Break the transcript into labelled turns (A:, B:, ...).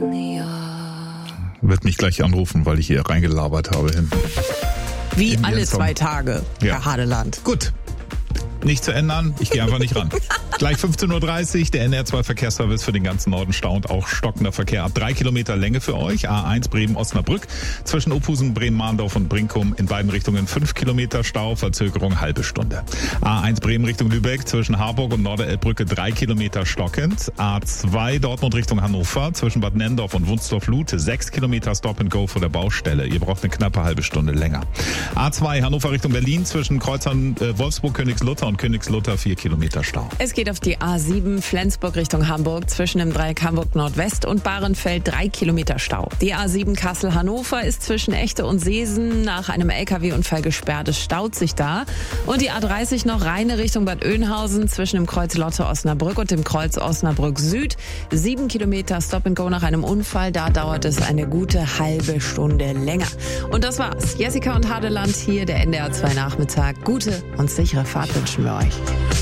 A: Wird mich gleich anrufen, weil ich hier reingelabert habe hinten.
B: Wie alle 2 Tage, Herr Hadeland.
A: Gut. Nicht zu ändern, ich gehe einfach nicht ran. Gleich 15.30 Uhr, der NR2 Verkehrsservice für den ganzen Norden staunt. Auch stockender Verkehr ab 3 Kilometer Länge für euch. A1 Bremen-Osnabrück zwischen Ophusen, Bremen-Mahndorf und Brinkum in beiden Richtungen 5 Kilometer Stau, Verzögerung halbe Stunde. A1 Bremen Richtung Lübeck zwischen Harburg und Norderelbbrücke 3 Kilometer stockend. A2 Dortmund Richtung Hannover zwischen Bad Nenndorf und Wunstorf-Luth 6 Kilometer Stop and Go vor der Baustelle. Ihr braucht eine knappe halbe Stunde länger. A2 Hannover Richtung Berlin zwischen Kreuzern Wolfsburg-Königslutter und Königslutter 4 Kilometer Stau.
B: Es geht auf die A7 Flensburg Richtung Hamburg zwischen dem Dreieck Hamburg Nordwest und Bahrenfeld 3 Kilometer Stau. Die A7 Kassel-Hannover ist zwischen Echte und Seesen nach einem LKW-Unfall gesperrt. Es staut sich da. Und die A30 noch Rheine Richtung Bad Oeynhausen zwischen dem Kreuz Lotte-Osnabrück und dem Kreuz Osnabrück Süd. 7 Kilometer Stop and Go nach einem Unfall. Da dauert es eine gute halbe Stunde länger. Und das war's. Jessica und Hadeland hier, der NDR 2 Nachmittag. Gute und sichere Fahrt wünschen wir euch.